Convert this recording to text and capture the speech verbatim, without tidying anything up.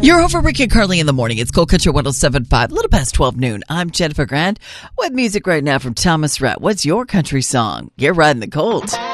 You're over Rick and Carly in the morning. It's Cold Country one oh seven point five, a little past twelve noon. I'm Jennifer Grant with music right now from Thomas Rhett. What's your country song? You're riding the cold.